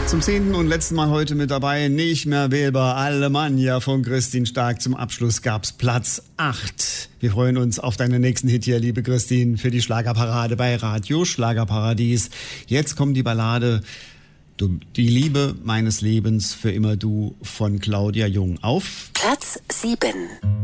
Zum 10. und letzten Mal heute mit dabei, nicht mehr wählbar, Alemannia von Christine Stark. Zum Abschluss gab's Platz 8. Wir freuen uns auf deinen nächsten Hit hier, liebe Christine, für die Schlagerparade bei Radio Schlagerparadies. Jetzt kommt die Ballade Die Liebe meines Lebens für immer du von Claudia Jung auf Platz 7.